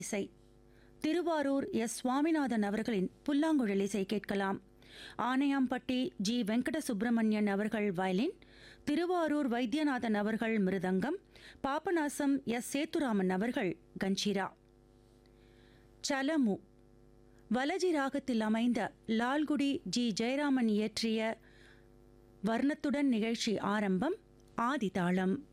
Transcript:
இசை திருவாரூர் எஸ் சுவாமிநாதன் அவர்களின் புல்லாங்குழல் இசை கேட்கலாம். ஆனையாம்பட்டி ஜி வெங்கட சுப்பிரமணியன் அவர்கள் வயலின், திருவாரூர் வைத்தியநாதன் அவர்கள் மிருதங்கம், பாபநாசம் எஸ் சேத்துராமன் அவர்கள் கஞ்சிரா. சலமு வலஜி ராகத்தில் அமைந்த லால்குடி ஜி ஜெயராமன் இயற்றிய வர்ணத்துடன் நிகழ்ச்சி ஆரம்பம். ஆதிதாளம்.